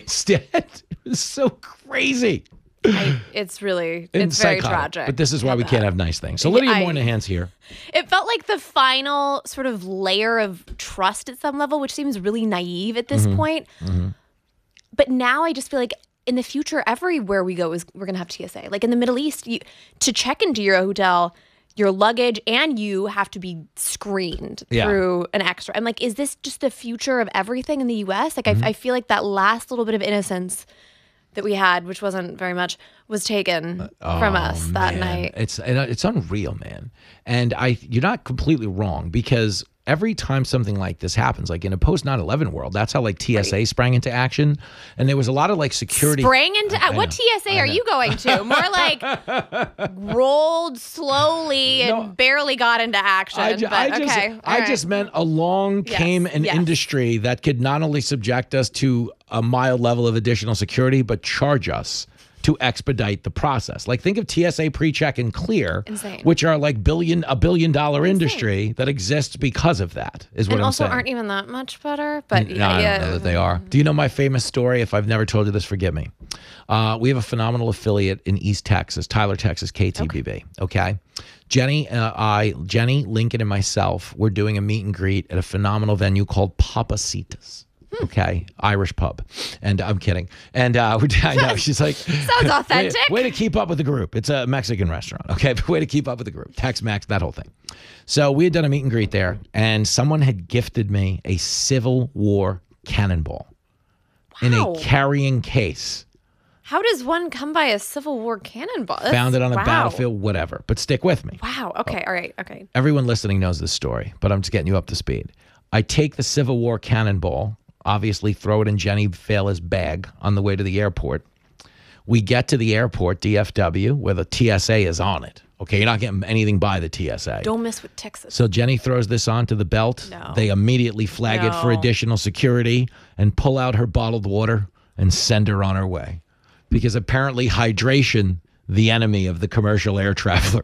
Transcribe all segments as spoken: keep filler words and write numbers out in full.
instead. It was so crazy. I, it's really, And it's very psychotic. tragic. But this is why we that. can't have nice things. So Lydia I- Moynihan's here. It felt like the final sort of layer of trust at some level, which seems really naive at this Mm-hmm. point. Mm-hmm. But now I just feel like in the future, everywhere we go is we're gonna have T S A. Like in the Middle East, you, to check into your hotel, your luggage and you have to be screened Yeah. through an extra. I'm like, is this just the future of everything in the U S? Like, Mm-hmm. I, I feel like that last little bit of innocence that we had, which wasn't very much, was taken from Oh, us that man. night. It's it's unreal, man. And I you're not completely wrong because every time something like this happens, like in a post nine eleven world, that's how like T S A sprang into action. And there was a lot of like security. Sprang into I- I what know. T S A are you going to? More like rolled slowly and No. barely got into action. I, ju- but I just, okay, all I right. just meant along Yes, came an yes. industry that could not only subject us to a mild level of additional security, but charge us to expedite the process. Like think of T S A PreCheck and Clear, Insane. which are like billion a billion dollar industry that exists because of that. Is what and I'm also saying. aren't even that much better. But No, yeah, I yeah. don't know that they are. Do you know my famous story? If I've never told you this, forgive me. Uh, we have a phenomenal affiliate in East Texas, Tyler, Texas, K T B B. Okay. Jenny, uh, I, Jenny, Lincoln, and myself, we're doing a meet and greet at a phenomenal venue called Papacitas. Okay, Irish pub, and I'm kidding. And uh, we- I know she's like, Sounds way, authentic. way to keep up with the group. It's a Mexican restaurant. Okay, but way to keep up with the group. Tex-Mex, that whole thing. So we had done a meet and greet there, and someone had gifted me a Civil War cannonball in Wow. a carrying case. How does one come by a Civil War cannonball? That's- Found it on a wow. battlefield, whatever. But stick with me. Wow. Okay. All right. Okay. Everyone listening knows this story, but I'm just getting you up to speed. I take the Civil War cannonball, obviously throw it in Jenny Faila's bag on the way to the airport. We get to the airport, D F W, where the T S A is on it. Okay, you're not getting anything by the T S A. Don't mess with Texas. So Jenny throws this onto the belt. No. They immediately flag it for No. additional security and pull out her bottled water and send her on her way. Because apparently hydration, the enemy of the commercial air traveler.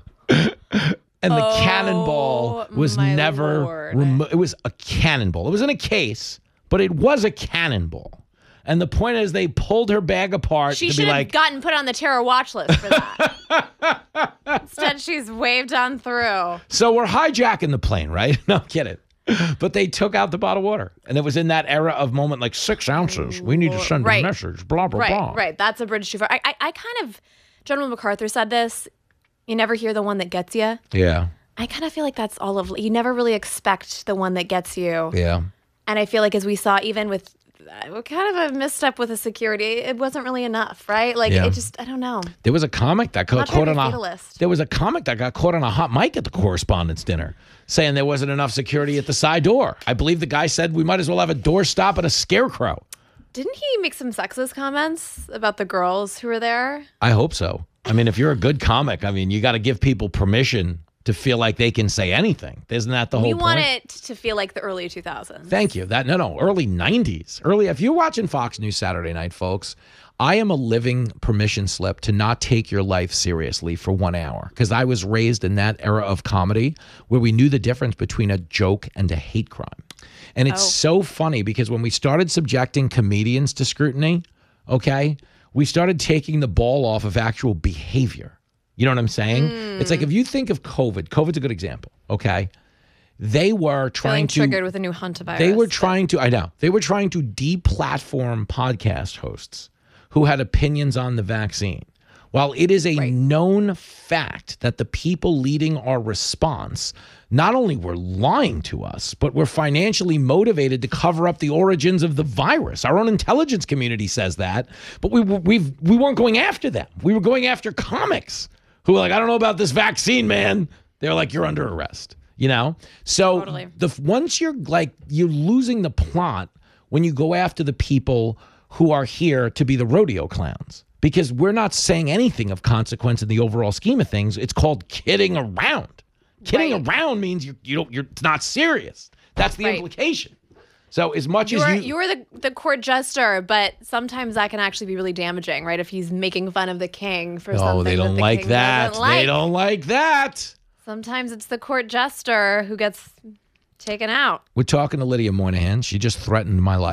And the Oh, cannonball was my never Lord. remo- it was a cannonball. It was in a case, but it was a cannonball. And the point is they pulled her bag apart She to should be have like, gotten put on the terror watch list for that. Instead, she's waved on through. so we're hijacking the plane, right? No, I'm kidding. But they took out the bottled water. And it was in that era of moment like six ounces. We need to send Right. a message, blah, blah, Right, blah. right. That's a bridge too far. I, I, I kind of, General MacArthur said this. You never hear the one that gets you. Yeah, I kind of feel like that's all of. You never really expect the one that gets you. yeah. And I feel like as we saw, even with uh, kind of a misstep with the security, it wasn't really enough, right? Like Yeah. it just, I don't know. There was a comic that got Not caught very on a fatalist. there was a comic that got caught on a hot mic at the correspondence dinner, saying there wasn't enough security at the side door. I believe the guy said we might as well have a doorstop and a scarecrow. Didn't he make some sexist comments about the girls who were there? I hope so. I mean, if you're a good comic, I mean, you got to give people permission to feel like they can say anything. Isn't that the whole We point? want it to feel like the early two thousands. Thank you. That no, no, early nineties. Early. If you're watching Fox News Saturday night, folks, I am a living permission slip to not take your life seriously for one hour because I was raised in that era of comedy where we knew the difference between a joke and a hate crime. And it's Oh. so funny because when we started subjecting comedians to scrutiny, okay, we started taking the ball off of actual behavior. You know what I'm saying? It's like if you think of COVID, COVID's a good example, okay? They were trying Feeling to triggered with a new hantavirus. they were but- trying to, I know, they were trying to deplatform podcast hosts who had opinions on the vaccine. While it is a Right. known fact that the people leading our response not only were lying to us, but were financially motivated to cover up the origins of the virus. Our own intelligence community says that, but we we've we weren't going after them. We were going after comics who were like, I don't know about this vaccine, man. They're like, you're under arrest. You know, so Totally. the once you're like you're losing the plot when you go after the people who are here to be the rodeo clowns because we're not saying anything of consequence in the overall scheme of things. It's called kidding around. Kidding Right. around means you you don't you're it's not serious. That's the Right. implication. So as much You're, as you you're the, the court jester, but sometimes that can actually be really damaging, right? If he's making fun of the king for something oh they don't the like king that. doesn't like. They don't like that. Sometimes it's the court jester who gets taken out. We're talking to Lydia Moynihan. She just threatened my life.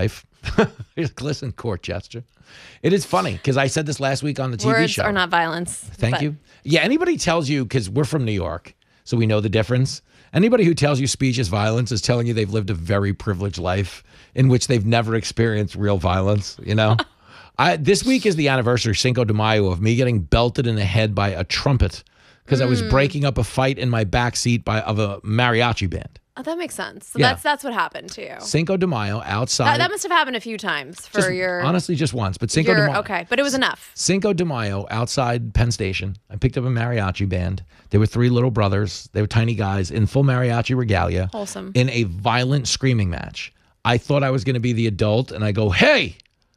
He's like, listen, court jester. It is funny because I said this last week on the T V Words show. are not violence. Thank but- you. Yeah, anybody tells you, because we're from New York, so we know the difference. Anybody who tells you speech is violence is telling you they've lived a very privileged life in which they've never experienced real violence, you know? I, this week is the anniversary, Cinco de Mayo, of me getting belted in the head by a trumpet because mm. I was breaking up a fight in my backseat by of a mariachi band. Oh, that makes sense. So Yeah. that's that's what happened to you. Cinco de Mayo outside. That, that must have happened a few times for just, your. honestly, just once, but Cinco de your Mayo. okay, but it was enough. Cinco de Mayo outside Penn Station. I picked up a mariachi band. There were three little brothers. They were tiny guys in full mariachi regalia. Wholesome. In a violent screaming match. I thought I was going to be the adult, and I go, hey,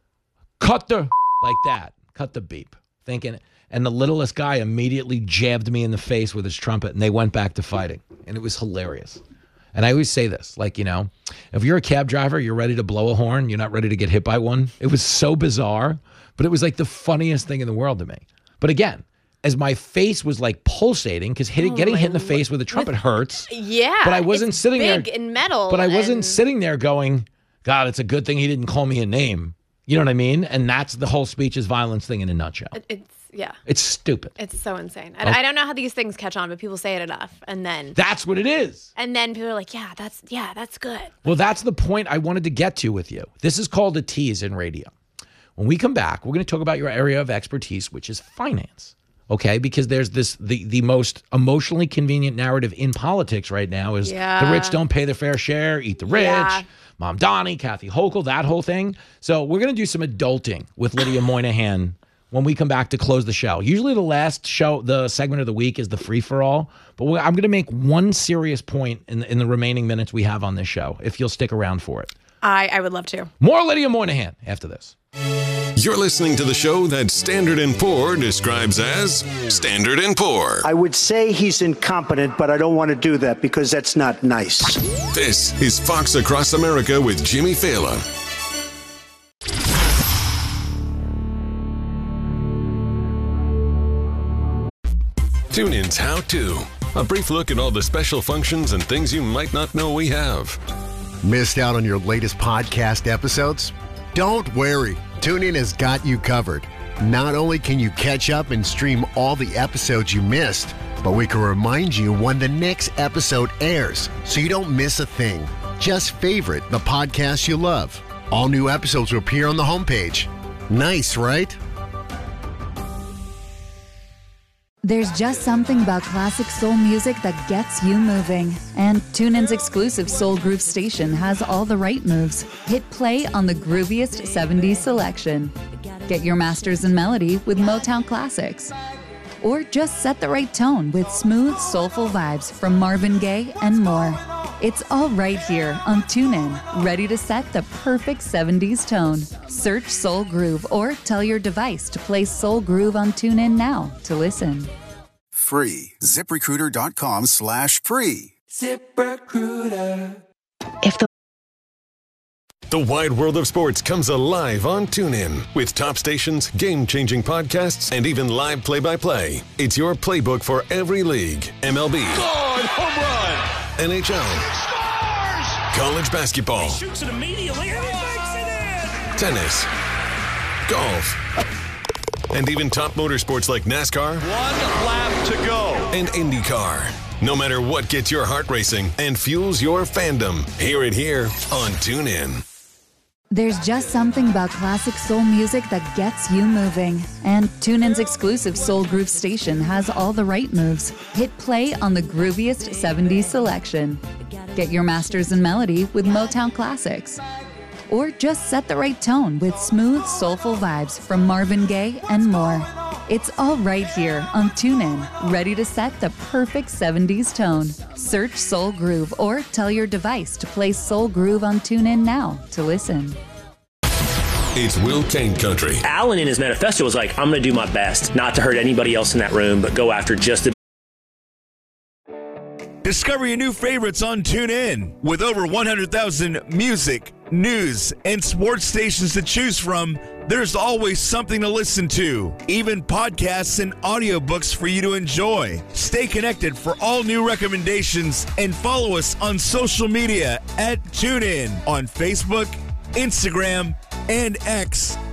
cut the like that. Cut the beep. Thinking, and the littlest guy immediately jabbed me in the face with his trumpet, and they went back to fighting. And it was hilarious. And I always say this, like, you know, if you're a cab driver, you're ready to blow a horn, you're not ready to get hit by one. It was so bizarre, but it was like the funniest thing in the world to me. But again, as my face was like pulsating, because hitting, Oh, getting my hit in the face with a trumpet hurts. Yeah, But I wasn't it's sitting there. big in metal. But I wasn't and- sitting there going, God, it's a good thing he didn't call me a name. You know what I mean? And that's the whole speech is violence thing in a nutshell. It- It's yeah. It's stupid. It's so insane. Oh. I, I don't know how these things catch on, but people say it enough, and then That's what it is. and then people are like, yeah, that's yeah, that's good. Well, that's the point I wanted to get to with you. This is called a tease in radio. When we come back, we're going to talk about your area of expertise, which is finance. Okay? Because there's this, the, the most emotionally convenient narrative in politics right now is Yeah. the rich don't pay their fair share, eat the rich, Yeah. Mom Donnie, Kathy Hochul, that whole thing. So we're going to do some adulting with Lydia Moynihan when we come back to close the show. Usually the last show, the segment of the week is the free-for-all, but we're, I'm going to make one serious point in the, in the remaining minutes we have on this show, if you'll stick around for it. I I would love to. More Lydia Moynihan after this. You're listening to the show that Standard and Poor describes as Standard and Poor. I would say he's incompetent, but I don't want to do that because that's not nice. This is Fox Across America with Jimmy Fallon. TuneIn's How To. A brief look at all the special functions and things you might not know we have. Missed out on your latest podcast episodes? Don't worry. TuneIn has got you covered. Not only can you catch up and stream all the episodes you missed, but we can remind you when the next episode airs so you don't miss a thing. Just favorite the podcast you love. All new episodes will appear on the homepage. Nice, right? There's just something about classic soul music that gets you moving. And TuneIn's exclusive Soul Groove station has all the right moves. Hit play on the grooviest seventies selection. Get your masters in melody with Motown Classics. Or just set the right tone with smooth, soulful vibes from Marvin Gaye and more. It's all right here on TuneIn, ready to set the perfect seventies tone. Search Soul Groove or tell your device to play Soul Groove on TuneIn now to listen. Free. ZipRecruiter.com slash free. ZipRecruiter. If the The wide world of sports comes alive on TuneIn with top stations, game-changing podcasts, and even live play-by-play. It's your playbook for every league. M L B. God, home run! N H L. Scores! College basketball. He shoots it immediately and he makes it in! Tennis. Golf. And even top motorsports like NASCAR. One lap to go. And IndyCar. No matter what gets your heart racing and fuels your fandom, hear it here on TuneIn. There's just something about classic soul music that gets you moving. And TuneIn's exclusive Soul Groove station has all the right moves. Hit play on the grooviest seventies selection. Get your masters in melody with Motown Classics. Or just set the right tone with smooth, soulful vibes from Marvin Gaye and more. It's all right here on TuneIn, ready to set the perfect seventies tone. Search Soul Groove or tell your device to play Soul Groove on TuneIn now to listen. It's Will Kane Country. Allen in his manifesto was like, I'm going to do my best not to hurt anybody else in that room, but go after just the. Discover your new favorites on TuneIn. With over one hundred thousand music, news, and sports stations to choose from, there's always something to listen to, even podcasts and audiobooks for you to enjoy. Stay connected for all new recommendations and follow us on social media at TuneIn on Facebook, Instagram, and X